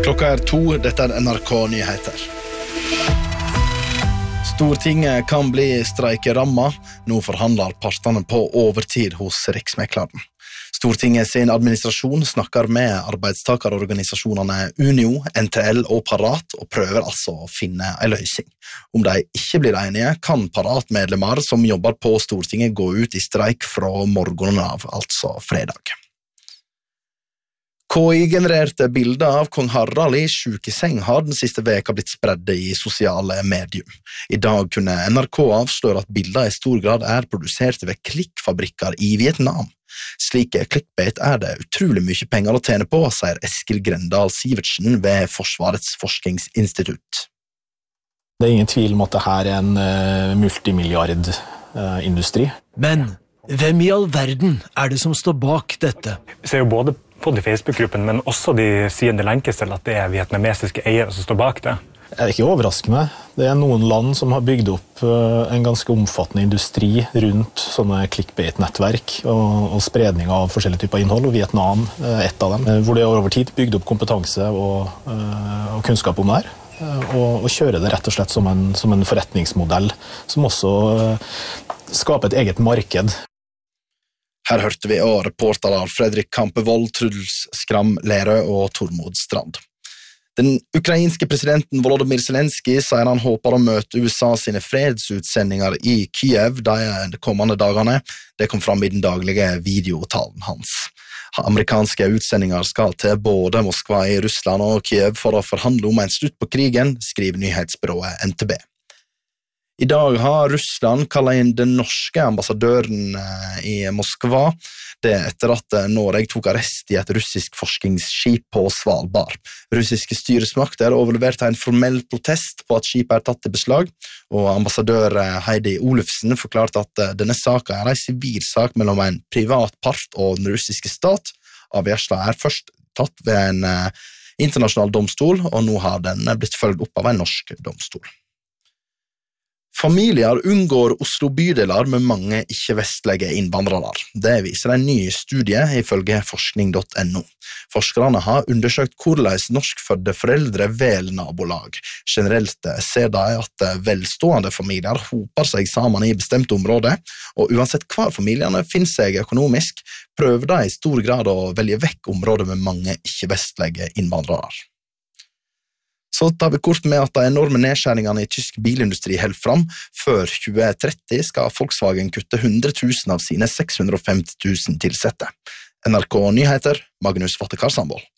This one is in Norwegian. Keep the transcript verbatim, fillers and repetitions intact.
Klokka er to, dette er N R K Nyheter. Stortinget kan bli streikeramma. Nå forhandler partene på overtid hos Riksmekleren. Stortinget sin administrasjon snakker med arbeidstakerorganisasjonene Unio, N T L og Parat og prøver altså å finne en løsning. Om de ikke blir enige, kan Parat-medlemmer som jobber på Stortinget gå ut i streik fra morgenen av, altså fredag. K I-genererte bilder av kong Harald i sjukeseng har den siste veka blitt spredde i sosiale medier. I dag kunne N R K avsløre at bilder i stor grad er produsert ved klikkfabrikker i Vietnam. Slike clickbait er det utrolig mye penger å tjene på, sier Eskil Grendal Sivertsen ved Forsvarets forskningsinstitutt. Det er ingen tvil om at dette er en uh, multimilliardindustri. Uh, Men hvem i all verden er det som står bak dette? Vi ser jo både på de Facebook-gruppen, men også de sier det lenkes til at det er vietnamesiske eiere som står bak det. Det er ikke overraskende. Det er noen land som har bygd opp en ganske omfattende industri rundt sånne clickbait-nettverk og, og spredning av forskjellige typer innhold, og Vietnam er ett av dem, hvor det over tid bygd opp kompetanse og, og kunnskap om det her, og, og kjører det rett og slett som en, som en forretningsmodell, som også skaper et eget marked. Her hørte vi også reportere Fredrik Kampevold, Truls Skram Lerø og Tormod Strand. Den ukrainske presidenten Volodymyr Zelensky sier han håper å møte U S A sine fredsutsendinger i Kiev de kommende dagene. Det kom fram i den daglige videotalen hans. Amerikanske utsendinger skal til både Moskva i Russland og Kiev for å forhandle om en slutt på krigen, skriver nyhetsbyrået N T B. I dag har Russland kallet inn den norske ambassadøren i Moskva, det etter at Norge tok arrest i et russisk forskningsskip på Svalbard. Russiske styresmakter overleverte en formell protest på at skipet er tatt i beslag, og ambassadør Heidi Olufsen forklarte at denne saken er en sivilsak mellom en privat part og den russiske stat. Avgjørelsen er først tatt ved en internasjonal domstol, og nå har den blitt følgt opp av en norsk domstol. Familier unngår Oslo bydeler med mange ikke-vestlige innvandrere. Det viser en ny studie ifølge forskning punktum no. Forskerne har undersøkt hvordan norskfødte foreldre vel nabolag. Generelt ser de at velstående familier hoper seg sammen i bestemte områder, og uansett hva familiene finner seg økonomisk, prøver de i stor grad å velge vekk områder med mange ikke-vestlige innvandrere. Så tar vi kort med at de enorme nedskjæringene i tysk bilindustri helt fram. Før tjue tretti skal Volkswagen kutte hundre tusen av sine seks hundre og femti tusen tilsette. N R K Nyheter, Magnus Vattekar Sandvold.